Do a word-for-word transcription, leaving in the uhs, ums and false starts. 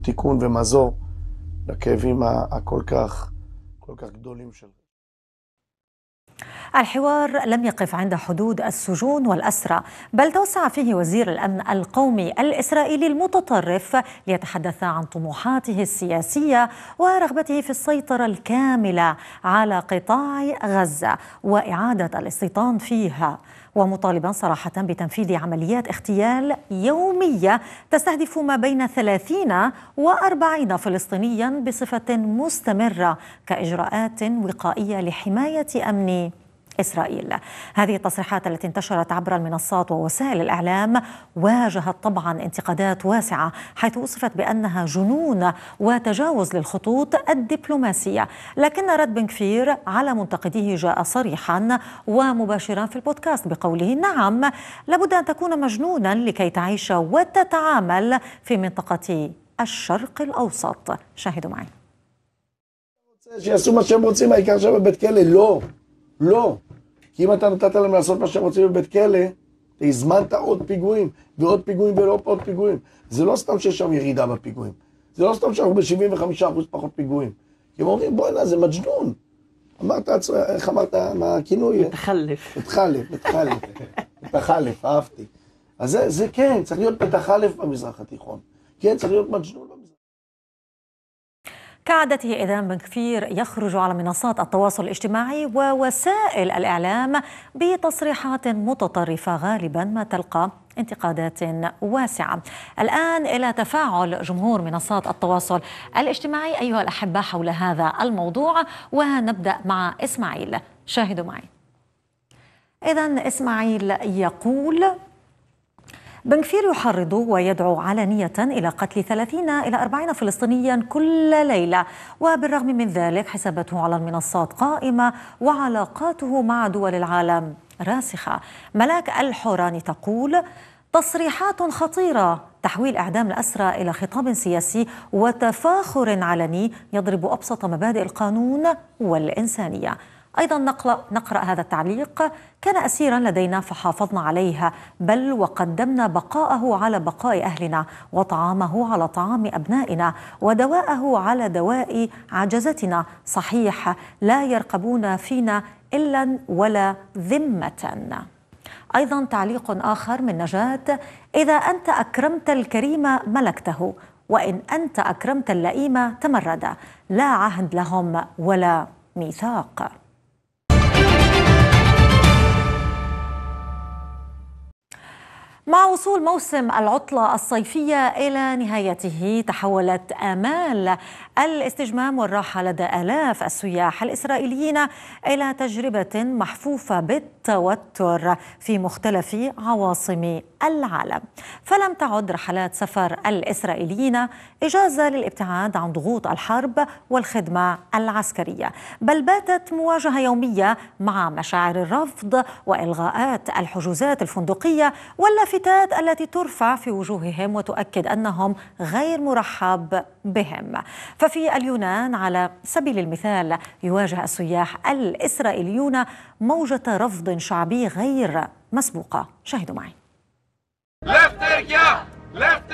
תיקון ומזור לכאבים הכל כך כל כך גדולים של. الحوار لم يقف عند حدود السجون والأسرى، بل توسع فيه وزير الأمن القومي الإسرائيلي المتطرف ليتحدث عن طموحاته السياسية ورغبته في السيطرة الكاملة على قطاع غزة وإعادة الاستيطان فيها، ومطالبا صراحة بتنفيذ عمليات اغتيال يومية تستهدف ما بين ثلاثين وأربعين فلسطينيا بصفة مستمرة كإجراءات وقائية لحماية أمن إسرائيل. هذه التصريحات التي انتشرت عبر المنصات ووسائل الإعلام واجهت طبعا انتقادات واسعة، حيث وصفت بأنها جنون وتجاوز للخطوط الدبلوماسية، لكن رد بن كفير على منتقديه جاء صريحا ومباشرا في البودكاست بقوله: نعم، لابد أن تكون مجنونا لكي تعيش وتتعامل في منطقة الشرق الأوسط. شاهدوا معي. שיעשו מה שהם רוצים, העיקר שהם בבית כלא. לא, לא. כי אם אתה נתת להם לעשות מה שהם רוצים בבית כלא, אתה הזמנת עוד פיגועים, ועוד פיגועים ולא עוד פיגועים. זה לא סתם שיש שם ירידה בפיגועים. זה לא סתם שאנחנו ב-שבעים וחמישה אחוז פחות פיגועים. כי הם אומרים, בואי נה, זה מג'נון. אמרת, איך אמרת, מה הכינוי? מתחלף. מתחלף, מתחלף. מתחלף, אהבתי. אז זה, זה כן, צריך להיות מתחלף במזרח התיכון. כן, צריך להיות מג'נון במזרח. كعادته إذن بن كفير يخرج على منصات التواصل الاجتماعي ووسائل الإعلام بتصريحات متطرفة غالبا ما تلقى انتقادات واسعة. الآن إلى تفاعل جمهور منصات التواصل الاجتماعي أيها الأحبة حول هذا الموضوع، ونبدأ مع إسماعيل. شاهدوا معي. إذن إسماعيل يقول: بن كفير يحرض ويدعو علنية إلى قتل ثلاثين إلى أربعين فلسطينيا كل ليلة، وبالرغم من ذلك حساباته على المنصات قائمة وعلاقاته مع دول العالم راسخة. ملاك الحوراني تقول: تصريحات خطيرة، تحويل إعدام الأسرى إلى خطاب سياسي وتفاخر علني يضرب أبسط مبادئ القانون والإنسانية. أيضا نقرأ هذا التعليق: كان أسيرا لدينا فحافظنا عليه، بل وقدمنا بقاءه على بقاء أهلنا، وطعامه على طعام أبنائنا، ودواءه على دواء عجزتنا. صحيح لا يرقبون فينا إلا ولا ذمة. أيضا تعليق آخر من نجاة: إذا أنت أكرمت الكريم ملكته، وإن أنت أكرمت اللئيم تمرد، لا عهد لهم ولا ميثاق. مع وصول موسم العطلة الصيفية إلى نهايته، تحولت آمال الاستجمام والراحة لدى آلاف السياح الإسرائيليين إلى تجربة محفوفة بالتوتر في مختلف عواصم العالم. فلم تعد رحلات سفر الإسرائيليين إجازة للابتعاد عن ضغوط الحرب والخدمة العسكرية، بل باتت مواجهة يومية مع مشاعر الرفض وإلغاءات الحجوزات الفندقية واللافتات التي ترفع في وجوههم وتؤكد أنهم غير مرحب بهم. ففي اليونان على سبيل المثال يواجه السياح الإسرائيليون موجة رفض شعبي غير مسبوقة. شاهدوا معي.